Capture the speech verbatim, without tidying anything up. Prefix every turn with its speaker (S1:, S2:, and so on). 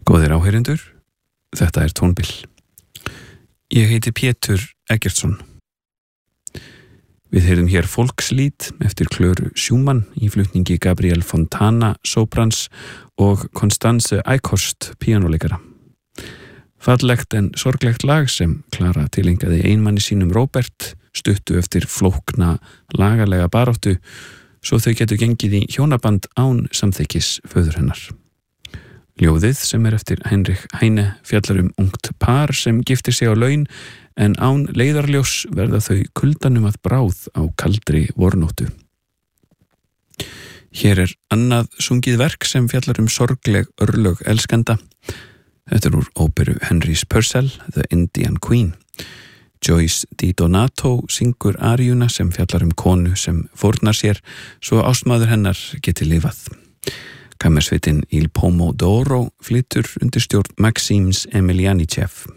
S1: Góðir áheyrendur, þetta er Tónbil. Ég heiti Pétur Eggertsson. Við heyrðum hér Folkslít eftir Klöru Schumann í flutningi Gabriel Fontana, soprans og Constance Eichhorst, píanóleikara. Fallegt en sorglegt lag sem Klara tilengaði einmanni sínum Róbert, stuttu eftir flókna lagalega baráttu, svo þau getur gengið í hjónaband án samþykkis föður hennar. Ljóðið sem er eftir Heinrich Heine fjallar um ungt par sem giftir sig á laun en án leiðarljós verða þau kuldanum að bráð á kaldri vornóttu. Hér er annað sungið verk sem fjallar um sorgleg örlög elskenda. Þetta er úr óperu Henrys Purcell, The Indian Queen. Joyce Di Donato syngur aríuna sem fjallar um konu sem fórnar sér svo ástmaður hennar geti lifað. Kammersveitin Il Pomodoro flytur undir stjórn Maxims Emelianichev.